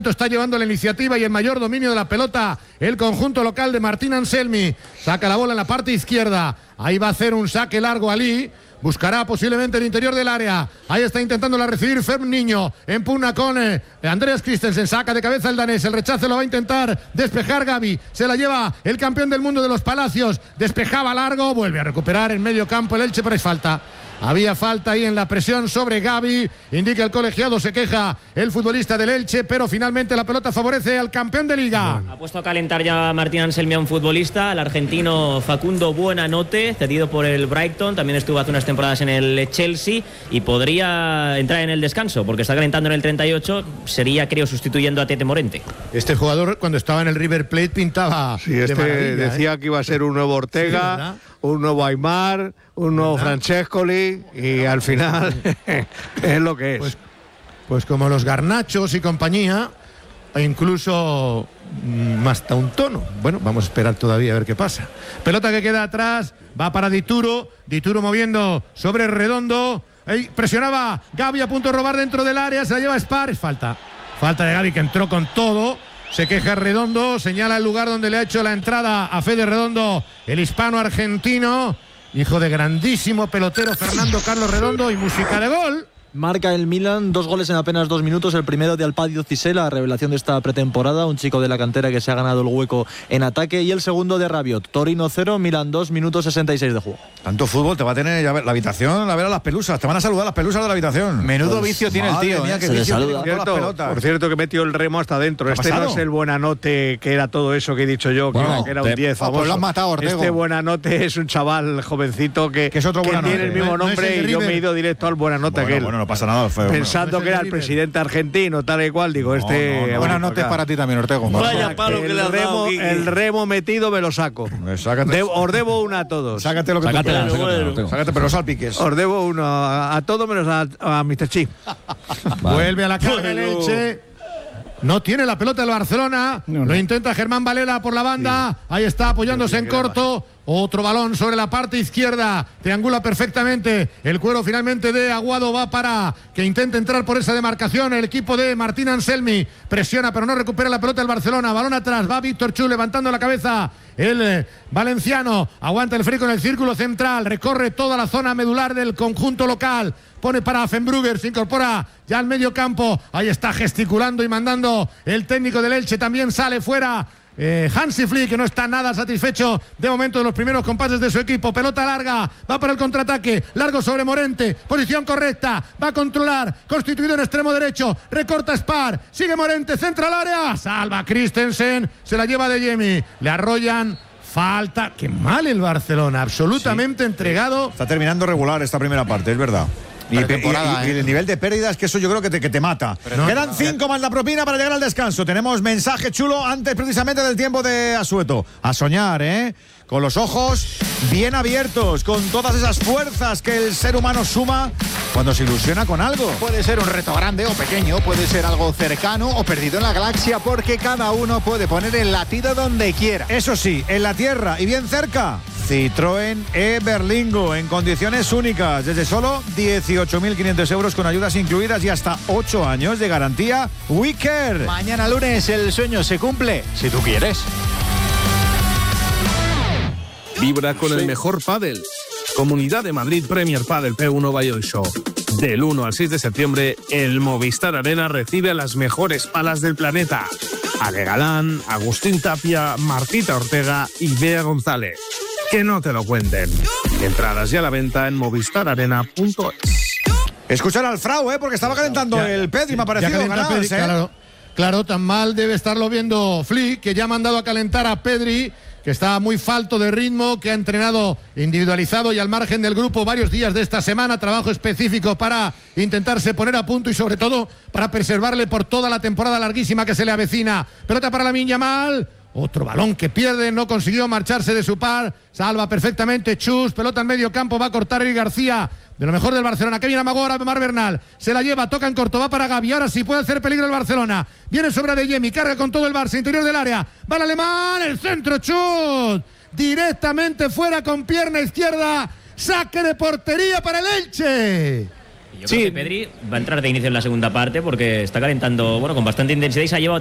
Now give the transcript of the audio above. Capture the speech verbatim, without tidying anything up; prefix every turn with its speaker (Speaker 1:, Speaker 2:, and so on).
Speaker 1: Está llevando la iniciativa y el mayor dominio de la pelota el conjunto local de Martín Anselmi. Saca la bola en la parte izquierda. Ahí va a hacer un saque largo Ali. Buscará posiblemente el interior del área. Ahí está intentándola recibir Ferm Niño. Empuna con eh, Andreas Christensen. Saca de cabeza el danés. El rechazo lo va a intentar despejar Gavi. Se la lleva el campeón del mundo de los Palacios. Despejaba largo. Vuelve a recuperar en medio campo el Elche, pero es falta. Había falta ahí en la presión sobre Gavi. Indica el colegiado, se queja el futbolista del Elche, pero finalmente la pelota favorece al campeón de Liga.
Speaker 2: Ha puesto a calentar ya Martín Anselmi a un futbolista, el argentino Facundo Buenanote, cedido por el Brighton. También estuvo hace unas temporadas en el Chelsea y podría entrar en el descanso porque está calentando en el treinta y ocho. Sería, creo, sustituyendo a Tete Morente.
Speaker 1: Este jugador, cuando estaba en el River Plate, pintaba.
Speaker 3: Sí, este decía ¿eh? que iba a ser un nuevo Ortega, sí, un nuevo Aimar, un nuevo Francescoli, y al final es lo que es.
Speaker 1: Pues, pues como los Garnachos y compañía, e incluso mmm, hasta un tono. Bueno, vamos a esperar todavía a ver qué pasa. Pelota que queda atrás, va para Dituro, Dituro moviendo sobre Redondo. Ahí presionaba Gavi a punto de robar dentro del área, se la lleva Spar, es falta. Falta de Gavi, que entró con todo. Se queja Redondo, señala el lugar donde le ha hecho la entrada a Fede Redondo, el hispano-argentino, hijo de grandísimo pelotero Fernando Carlos Redondo, y música de gol.
Speaker 4: Marca el Milan, dos goles en apenas dos minutos. El primero de Alpadio Cissé, la revelación de esta pretemporada, un chico de la cantera que se ha ganado el hueco en ataque. Y el segundo de Rabiot, Torino cero, Milan dos, minutos sesenta y seis de juego.
Speaker 5: Tanto fútbol, te va a tener ya la habitación a ver a las pelusas, te van a saludar las pelusas de la habitación.
Speaker 6: Menudo pues, vicio tiene el tío,
Speaker 5: mía,
Speaker 6: ¿eh?
Speaker 5: que
Speaker 4: se
Speaker 5: vicio
Speaker 4: saluda.
Speaker 5: tiene
Speaker 3: Por cierto, por cierto que metió el remo hasta adentro. Este pasado? No es el Buenanote que era todo eso que he dicho yo, que, bueno, era, que era un diez famoso.
Speaker 6: Pues lo has matado, Ortego.
Speaker 3: Este Buenanote es un chaval jovencito que,
Speaker 5: que, es otro
Speaker 3: que tiene el mismo nombre, no, no y yo me he ido directo al Buenanote
Speaker 5: bueno,
Speaker 3: que él.
Speaker 5: Bueno, no pasa nada, fue
Speaker 3: pensando no que era el presidente argentino, tal y cual, digo, no, este...
Speaker 6: No, no, buenas noches para ti también, Ortego.
Speaker 3: Vaya palo que le has dado, el remo metido me lo saco. De, os debo una a todos.
Speaker 5: Sácate lo que
Speaker 3: sácate,
Speaker 5: tú quieras.
Speaker 3: sácate,
Speaker 5: Sácate, sácate, pero no salpiques.
Speaker 3: Os debo uno a, a todos menos a, a mister Chi.
Speaker 1: Vale. Vuelve a la carga el Elche. No tiene la pelota el Barcelona. No, no. Lo intenta Germán Valera por la banda. Sí. Ahí está apoyándose en corto. Otro balón sobre la parte izquierda. Triangula perfectamente. El cuero finalmente de Aguado va para que intente entrar por esa demarcación. El equipo de Martín Anselmi presiona pero no recupera la pelota el Barcelona. Balón atrás. Va Víctor Chu levantando la cabeza. El eh, valenciano aguanta el frico en el círculo central. Recorre toda la zona medular del conjunto local. Pone para Fenbrugger, se incorpora ya al medio campo. Ahí está gesticulando y mandando el técnico del Elche. También sale fuera eh, Hansi Flick, que no está nada satisfecho de momento de los primeros compases de su equipo. Pelota larga, va para el contraataque. Largo sobre Morente, posición correcta. Va a controlar, constituido en extremo derecho. Recorta Spar, sigue Morente, centra al área. Salva Christensen, se la lleva de Jemi. Le arrollan. Falta, qué mal el Barcelona, absolutamente sí, entregado.
Speaker 5: Está terminando regular esta primera parte, es verdad. Y, y, y, y el nivel de pérdidas, que eso yo creo que te, que te mata. No, Quedan no, cinco no. más la propina para llegar al descanso. Tenemos mensaje chulo antes precisamente del tiempo de Asueto. A soñar, ¿eh? Con los ojos bien abiertos, con todas esas fuerzas que el ser humano suma cuando se ilusiona con algo.
Speaker 6: Puede ser un reto grande o pequeño, puede ser algo cercano o perdido en la galaxia, porque cada uno puede poner el latido donde quiera.
Speaker 5: Eso sí, en la tierra y bien cerca. Citroën e-Berlingo en condiciones únicas, desde solo dieciocho mil quinientos euros con ayudas incluidas y hasta ocho años de garantía Wicker.
Speaker 6: Mañana lunes el sueño se cumple, si tú quieres.
Speaker 7: Vibra con el mejor pádel. Comunidad de Madrid Premier Padel P uno Valladolid Show. Del uno al seis de septiembre, el Movistar Arena recibe a las mejores palas del planeta. Ale Galán, Agustín Tapia, Martita Ortega y Bea González. Que no te lo cuenten. Entradas ya a la venta en movistar arena punto es.
Speaker 5: Escuchar al Frau, ¿eh? Porque estaba calentando ya, el Pedri, me ha parecido ganas, Pedri, ¿eh?
Speaker 1: Claro, claro, tan mal debe estarlo viendo Flick, que ya ha mandado a calentar a Pedri, que está muy falto de ritmo, que ha entrenado individualizado y al margen del grupo varios días de esta semana, trabajo específico para intentarse poner a punto y sobre todo para preservarle por toda la temporada larguísima que se le avecina. Pelota para Lamine Yamal. Otro balón que pierde, no consiguió marcharse de su par. Salva perfectamente Chus, pelota en medio campo, va a cortar Eric García. De lo mejor del Barcelona, que viene Amagora, Mar Bernal, se la lleva, toca en corto, va para Gavi, ahora sí puede hacer peligro el Barcelona. Viene sobre de Jemi, carga con todo el Barça, interior del área, va el alemán, el centro, Chus. Directamente fuera con pierna izquierda, saque de portería para el Elche.
Speaker 2: Yo
Speaker 7: Sí.
Speaker 2: creo que Pedri va a entrar de inicio en la segunda parte porque está calentando, bueno, con bastante intensidad y se ha llevado